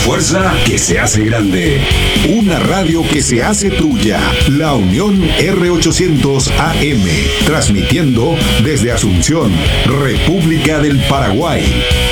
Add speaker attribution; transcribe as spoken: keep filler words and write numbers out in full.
Speaker 1: fuerza que se hace grande. Una radio que se hace tuya. La Unión R ochocientos A M. Transmitiendo desde Asunción, República del Paraguay.